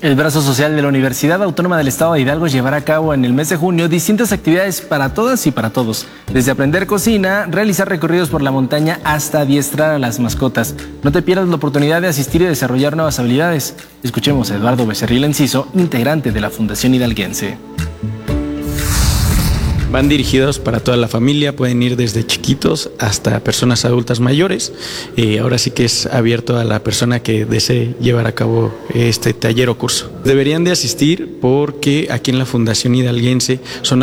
El brazo social de la Universidad Autónoma del Estado de Hidalgo llevará a cabo en el mes de junio distintas actividades para todas y para todos, desde aprender cocina, realizar recorridos por la montaña hasta adiestrar a las mascotas. No te pierdas la oportunidad de asistir y desarrollar nuevas habilidades. Escuchemos a Eduardo Becerril Enciso, integrante de la Fundación Hidalguense. Van dirigidos para toda la familia, pueden ir desde chiquitos hasta personas adultas mayores. Ahora sí que es abierto a la persona que desee llevar a cabo este taller o curso. Deberían de asistir porque aquí en la Fundación Hidalguense son